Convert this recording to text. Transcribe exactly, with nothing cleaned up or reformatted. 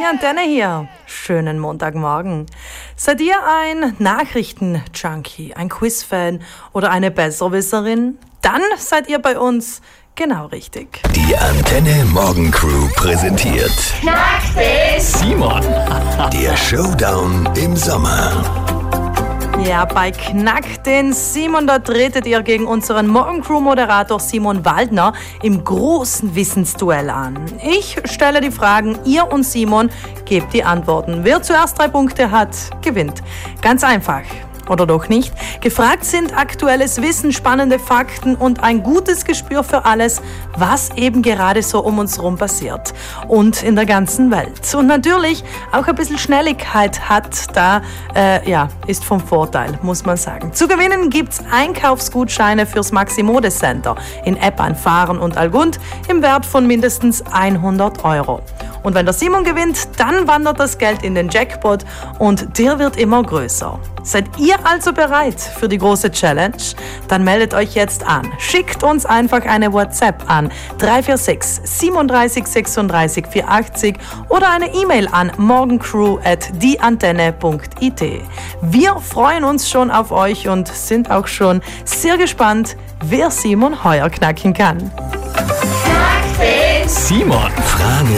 Antenne hier. Schönen Montagmorgen. Seid ihr ein Nachrichten-Junkie, ein Quiz-Fan oder eine Besserwisserin? Dann seid ihr bei uns genau richtig. Die Antenne Morgen Crew präsentiert Knackdisch! Simon, der Showdown im Sommer. Ja, bei Knack den Simon, da tretet ihr gegen unseren Morgencrew-Moderator Simon Waldner im großen Wissensduell an. Ich stelle die Fragen, ihr und Simon gebt die Antworten. Wer zuerst drei Punkte hat, gewinnt. Ganz einfach. Oder doch nicht? Gefragt sind aktuelles Wissen, spannende Fakten und ein gutes Gespür für alles, was eben gerade so um uns herum passiert und in der ganzen Welt. Und natürlich auch ein bisschen Schnelligkeit hat da, äh, ja, ist vom Vorteil, muss man sagen. Zu gewinnen gibt's Einkaufsgutscheine fürs Maximode Center in Eppan, Fahren und Algund im Wert von mindestens hundert Euro. Und wenn der Simon gewinnt, dann wandert das Geld in den Jackpot und der wird immer größer. Seid ihr also bereit für die große Challenge? Dann meldet euch jetzt an. Schickt uns einfach eine WhatsApp an drei vier sechs siebenunddreißig sechsunddreißig vierundachtzig oder eine E-Mail an morgencrew at dieantenne punkt it. Wir freuen uns schon auf euch und sind auch schon sehr gespannt, wer Simon heuer knacken kann. Simon, Frage